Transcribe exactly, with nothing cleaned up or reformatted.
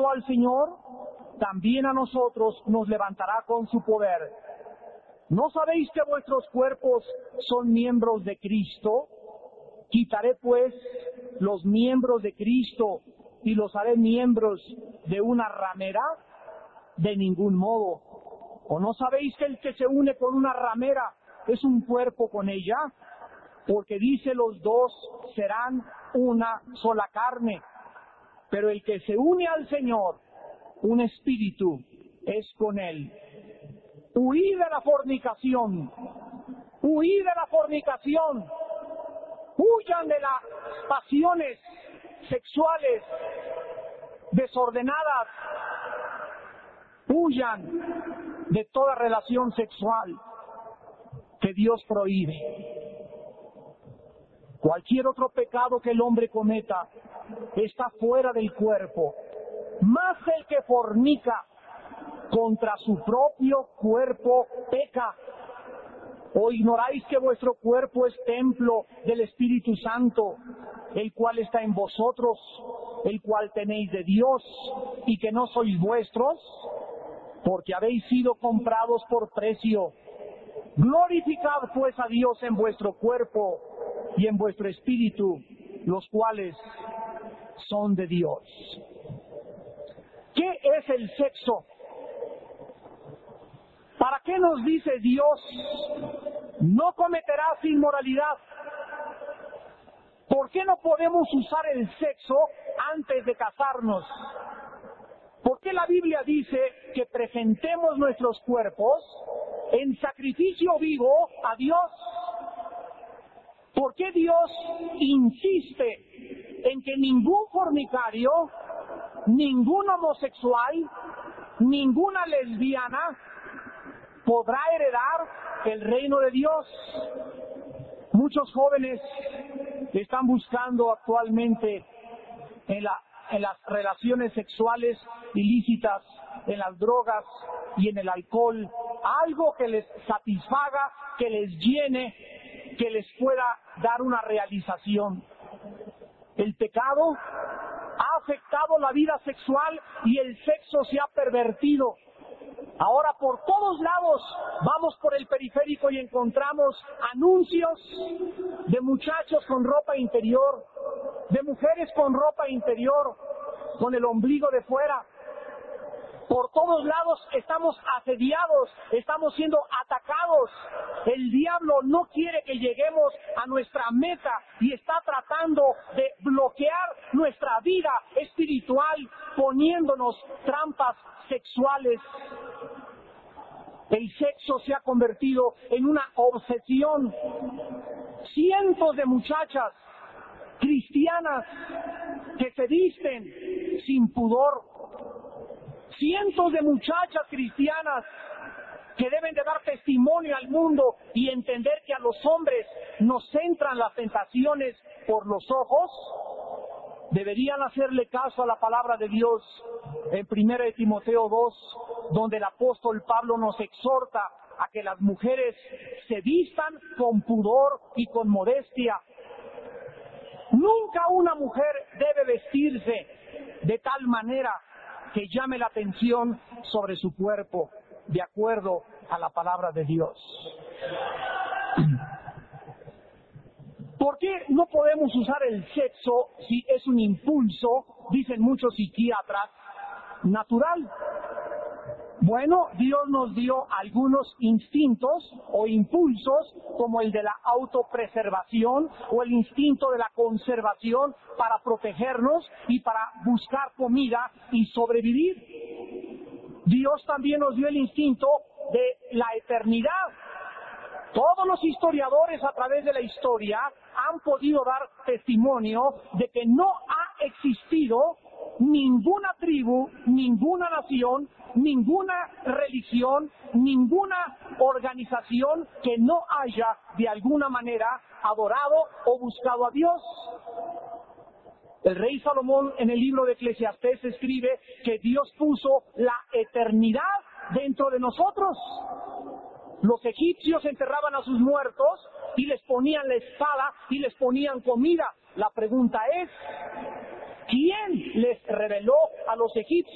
levantó al Señor, también a nosotros nos levantará con su poder. ¿No sabéis que vuestros cuerpos son miembros de Cristo? Quitaré pues los miembros de Cristo y los haré miembros de una ramera. De ningún modo. ¿O no sabéis que el que se une con una ramera es un cuerpo con ella? Porque dice, los dos serán una sola carne. Pero el que se une al Señor, un espíritu es con él. Huid de la fornicación. Huid de la fornicación. Huyan de las pasiones sexuales desordenadas. Huyan de toda relación sexual que Dios prohíbe. Cualquier otro pecado que el hombre cometa está fuera del cuerpo, más el que fornica contra su propio cuerpo peca. ¿O ignoráis que vuestro cuerpo es templo del Espíritu Santo, el cual está en vosotros, el cual tenéis de Dios, y que no sois vuestros? Porque habéis sido comprados por precio. Glorificad pues a Dios en vuestro cuerpo y en vuestro espíritu, los cuales son de Dios. ¿Qué es el sexo? ¿Para qué nos dice Dios, no cometerás inmoralidad? ¿Por qué no podemos usar el sexo antes de casarnos? ¿Por qué la Biblia dice que presentemos nuestros cuerpos en sacrificio vivo a Dios? ¿Por qué Dios insiste en que ningún fornicario, ningún homosexual, ninguna lesbiana podrá heredar el reino de Dios? Muchos jóvenes están buscando actualmente en, la, en las relaciones sexuales ilícitas, en las drogas y en el alcohol, algo que les satisfaga, que les llene, que les pueda dar una realización. El pecado ha afectado la vida sexual y el sexo se ha pervertido. Ahora por todos lados vamos por el periférico y encontramos anuncios de muchachos con ropa interior, de mujeres con ropa interior, con el ombligo de fuera. Por todos lados estamos asediados, estamos siendo atacados. El diablo no quiere que lleguemos a nuestra meta y está tratando de bloquear nuestra vida espiritual poniéndonos trampas sexuales. El sexo se ha convertido en una obsesión. Cientos de muchachas cristianas que se visten sin pudor. Cientos de muchachas cristianas que deben de dar testimonio al mundo y entender que a los hombres nos entran las tentaciones por los ojos, deberían hacerle caso a la palabra de Dios en primera de Timoteo dos, donde el apóstol Pablo nos exhorta a que las mujeres se vistan con pudor y con modestia. Nunca una mujer debe vestirse de tal manera que llame la atención sobre su cuerpo, de acuerdo a la palabra de Dios. ¿Por qué no podemos usar el sexo si es un impulso, dicen muchos psiquiatras, natural? Bueno, Dios nos dio algunos instintos o impulsos, como el de la autopreservación o el instinto de la conservación para protegernos y para buscar comida y sobrevivir. Dios también nos dio el instinto de la eternidad. Todos los historiadores a través de la historia han podido dar testimonio de que no ha existido ninguna tribu, ninguna nación, ninguna religión, ninguna organización que no haya de alguna manera adorado o buscado a Dios. El rey Salomón en el libro de Eclesiastés escribe que Dios puso la eternidad dentro de nosotros. Los egipcios enterraban a sus muertos y les ponían la espada y les ponían comida. La pregunta es, ¿quién les reveló a los egipcios